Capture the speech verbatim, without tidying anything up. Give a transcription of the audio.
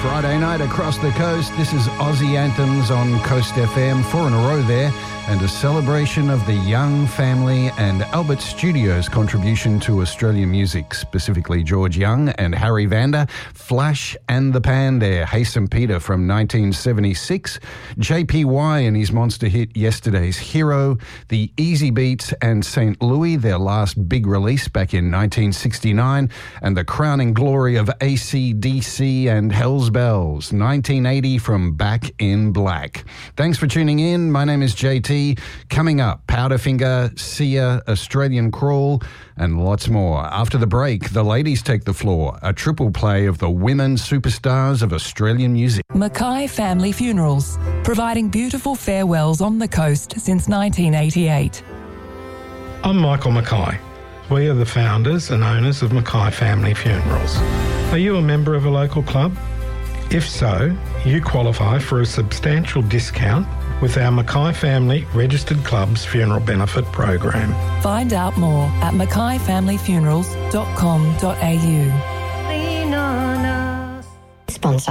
Friday night across the coast. This is Aussie Anthems on Coast F M, four in a row there, and a celebration of the Young family and Albert Studios' contribution to Australian music, specifically George Young and Harry Vanda. Flash and the Pan there, Hey Saint Peter from nineteen seventy-six. J P Y and his monster hit Yesterday's Hero. The Easy Beats and Saint Louis, their last big release back in nineteen sixty-nine. And the crowning glory of A C D C and Hell's Bells, nineteen eighty from Back in Black. Thanks for tuning in. My name is J T. Coming up, Powderfinger, Sia, Australian Crawl, and lots more. After the break, the ladies take the floor. A triple play of the women superstars of Australian music. Mackay Family Funerals, providing beautiful farewells on the coast since nineteen eighty-eight. I'm Michael Mackay. We are the founders and owners of Mackay Family Funerals. Are you a member of a local club? If so, you qualify for a substantial discount with our Mackay Family Registered Clubs Funeral Benefit Program. Find out more at mackay family funerals dot com dot a u. Sponsor.